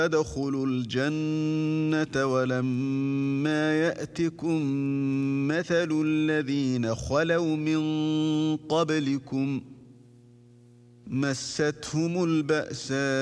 ادخلوا الجنة ولما يأتكم مثل الذين خلوا من قبلكم مستهم البأساء